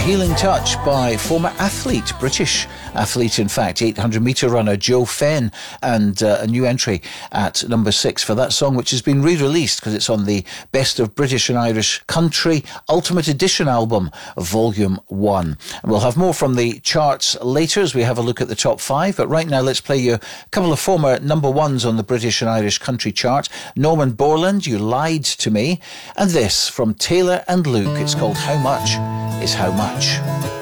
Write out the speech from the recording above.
Healing Touch by former athlete, British athlete in fact, 800 metre runner Joe Fenn, and a new entry at number 6 for that song, which has been re-released because it's on the Best of British and Irish Country Ultimate Edition album, Volume 1. And we'll have more from the charts later as we have a look at the top 5, but right now let's play you a couple of former number 1s on the British and Irish Country chart. Norman Borland, You Lied to Me, and this from Taylor and Luke. It's called How Much Is How Much.